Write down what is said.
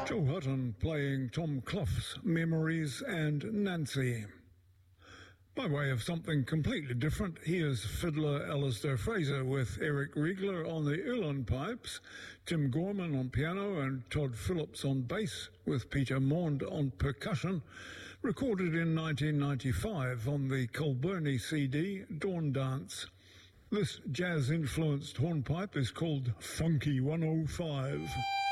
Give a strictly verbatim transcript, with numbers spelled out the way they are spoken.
Joe Hutton playing Tom Clough's Memories and Nancy. By way of something completely different, here's fiddler Alistair Fraser with Eric Riegler on the uilleann pipes, Tim Gorman on piano and Todd Phillips on bass with Peter Maund on percussion, recorded in nineteen ninety-five on the Colburny C D Dawn Dance. This jazz-influenced hornpipe is called Funky one oh five.